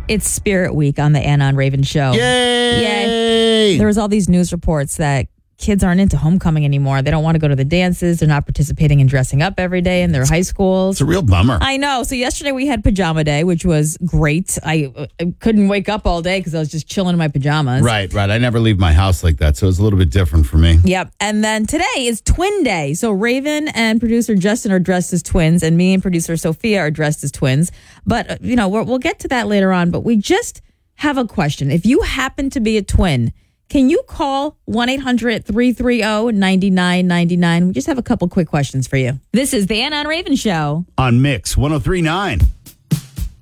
It's Spirit Week on the Anna and Raven Show. Yay! There was all these news reports that kids aren't into homecoming anymore. They don't want to go to the dances. They're not participating in dressing up every day in their high schools. It's a real bummer. I know. So yesterday we had pajama day, which was great. I couldn't wake up all day because I was just chilling in my pajamas. Right. I never leave my house like that, so it's a little bit different for me. Yep. And then today is Twin Day. So Raven and producer Justin are dressed as twins, and me and producer Sophia are dressed as twins. But, we'll get to that later on. But we just have a question. If you happen to be a twin, can you call 1-800-330-9999? We just have a couple quick questions for you. This is the Anna and Raven Show On Mix 103.9.